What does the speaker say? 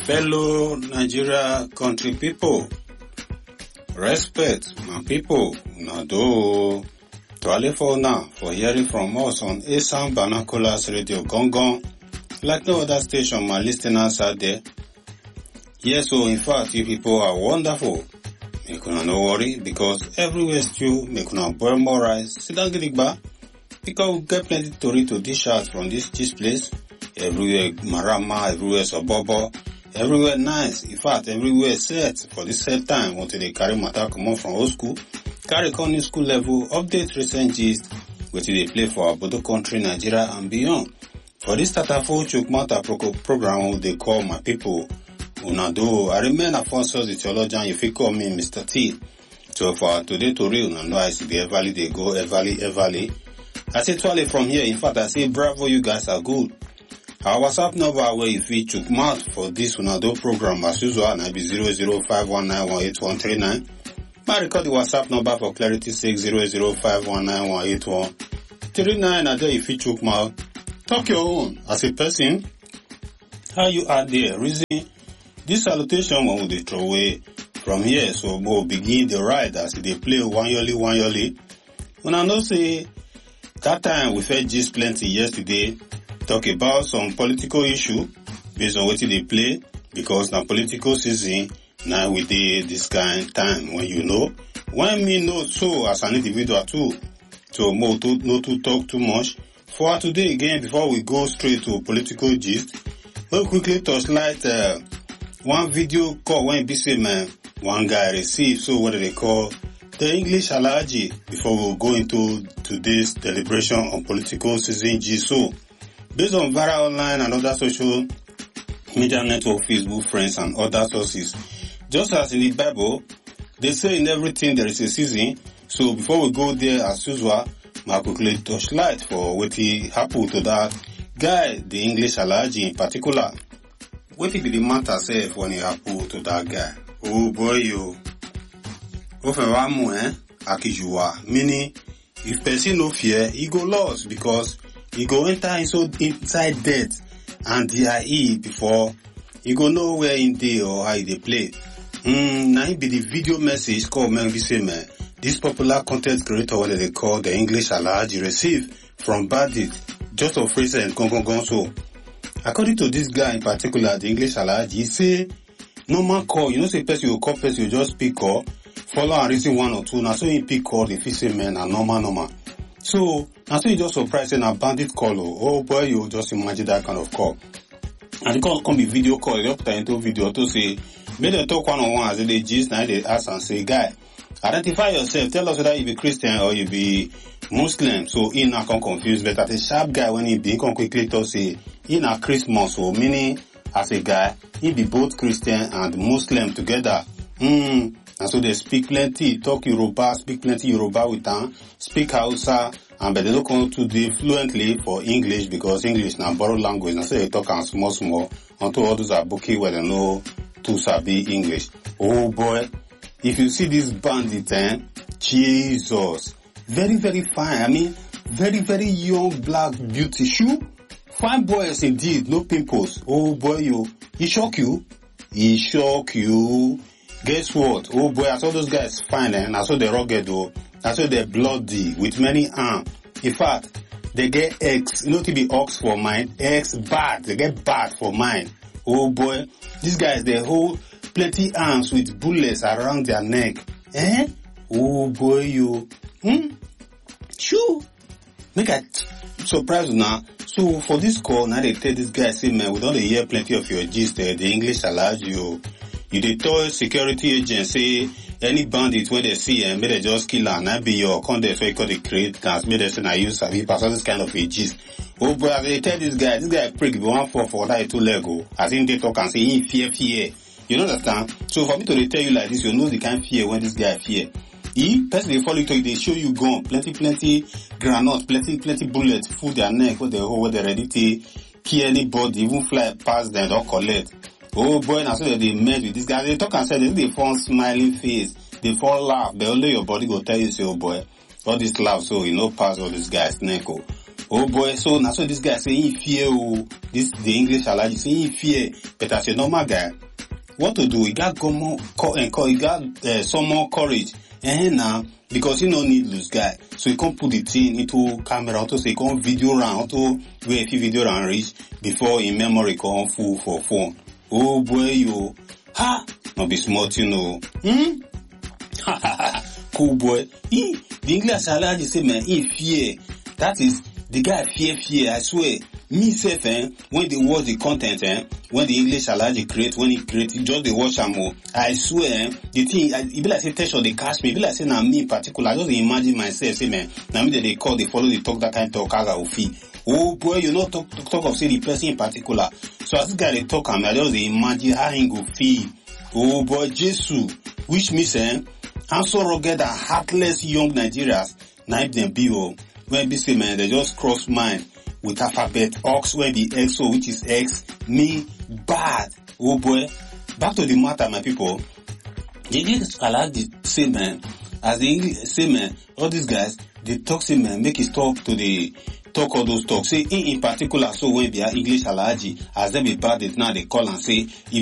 Fellow Nigeria country people, respect my people, una do. To for now, for hearing from us on Asam Banakolas Radio Gongon, like no other station, my listeners out there. Yes, so in fact, you people are wonderful. Make una no worry, because everywhere stew, make una boil more rice, sit down gidigba, because we get plenty story to dish out from this place. Everywhere marama, everywhere sobobo, everywhere nice. In fact, everywhere set for this set time until they carry matter come on from old school, carry on new school level, update recent gist, which they play for our Bodo country, Nigeria and beyond. For this Tatafo Chukmata program, they call my people Unado. I remain a sponsor, the theologian, if you call me Mr. T. So for today to real, no, I see the Everly, they go Everly. I say twirly from here. In fact, I say bravo, you guys are good. Our WhatsApp number where if we took mouth for this Unado program as usual, and I be 005191839. I record the WhatsApp number for clarity 60051918139. And there if you took mouth, talk your own as a person. How you are there? Reason this salutation one will they throw away from here. So we'll begin the ride as they play one yearly. When I know say that time we fed just plenty yesterday. Talk about some political issue based on what they play, because now political season now we did this kind of time when you know me know so as an individual too. So more to not to talk too much. For today again, before we go straight to political gist, we'll quickly touch light one video call when BC one guy received, so what do they call the English allergy, before we'll go into today's deliberation on political season gist. So based on viral online and other social media network, Facebook, friends, and other sources, just as in the Bible, they say in everything there is a season. So before we go there, as usual, I quickly touch light for what happened to that guy, the English allergy in particular. What be the matter say when it happened to that guy? Oh boy, you. Akijua. Meaning, if person no fear, he go lost because he go enter inside death and DIE before he go know where in day or how they play. Now it be the video message called man this popular content creator, what they call the English allergy, received from bandit just of recent gong. So according to this guy in particular, the English allergy, he say normal call, you know, say person you call person, you just pick call, follow and reason one or two. Now so you pick call, if you say man and normal. So now so you just surprised and a bandit call. Oh boy, you just imagine that kind of call. And the call come be video call, you put into video to say, make them talk one-on-one as they gist, now they ask and say, guy, identify yourself, tell us whether you be Christian or you be Muslim. So he not come confused, but as a sharp guy when he be, come quickly to say, he not Christmas, so meaning as a guy, he be both Christian and Muslim together. And so they speak plenty, talk Yoruba, speak plenty Yoruba with them, speak Hausa, and but they don't come to do fluently for English, because English now borrowed language, and so they talk and small, until all those are bookie where they know to sabi English. Oh boy, if you see this bandit, Jesus, very, very fine. I mean, very, very young black beauty shoe. Fine boys indeed, no pimples. Oh boy, he shock you. Guess what? Oh boy, I saw those guys fine, and I saw they rugged though. I saw they bloody with many arms. In fact, they get X, to be ox for mine, X bad. They get bad for mine. Oh boy, these guys, they hold plenty arms with bullets around their neck. Oh boy, Sure. Make I surprise you now. So for this call, now they tell this guy, say, man, we don't hear plenty of your gist, the English allows you. You dey tell security agents, say, any bandit when they see and may they just kill and not be your content, so you call the create class, may they say, I use Savi, pass all this kind of a gist. Oh boy, they tell this guy prick, be one for that 2 Lego. As in they talk and say, he fear. You know understand? So for me to tell you like this, you know the kind of fear when this guy fear. He personally follow you, they show you gun, plenty granite, plenty bullets, full their neck, where they ready to kill anybody, even fly past them, don't collect. Oh boy, now so they met with this guy, they talk and say, they fall smiling face, they fall laugh, but only your body go tell you, say, oh boy, all this laugh, so pass all this guy's neck. Oh boy, so now so this guy say he fear the English Alhaji say he fear, but as a normal guy, what to do? He got summon courage, and now because he no need lose guy, so he can't put the thing into camera, to say he can't video round, to where if video round reach before in memory come full for phone. Oh boy, you not be smart, you know. Cool boy. The English Alhaji say man, he fear. That is the guy fear. I swear. Me self, when they watch the content, when the English Alhaji create, when he create, just they watch am. I swear, the thing, it be like say Tesho they catch me. It be like say na me in particular. I just imagine myself, say man, now me they call, they follow, they talk that kind of talk, I will feel. Oh boy, you know talk of say the person in particular. So as this guy they talk, I just imagine how he go feel. Oh boy, Jesus, which means I'm so rugged and heartless young Nigerians, now them be when be say man, they just cross mind with alphabet Ox, where the XO, which is X, me, bad. Oh boy. Back to the matter, my people. The English Alhaji say man, as the English say man, all these guys, they talk say man, make it talk all those talks. Say in particular, so when they are English Alhaji, as they be bad, now they call and say,